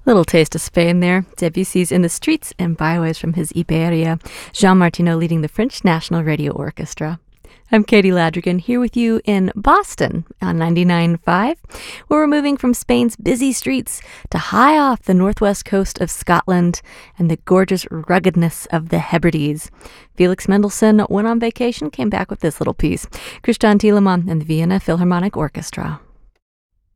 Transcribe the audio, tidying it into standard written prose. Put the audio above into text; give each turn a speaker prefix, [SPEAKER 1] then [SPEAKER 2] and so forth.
[SPEAKER 1] Little taste of Spain there. Debussy's In the Streets and Byways from his Iberia. Jean Martineau leading the French National Radio Orchestra. I'm Katie Ladrigan here with you in Boston on 99.5, where we're moving from Spain's busy streets to high off the northwest coast of Scotland and the gorgeous ruggedness of the Hebrides. Felix Mendelssohn went on vacation, came back with this little piece. Christian Thielemann and the Vienna Philharmonic Orchestra.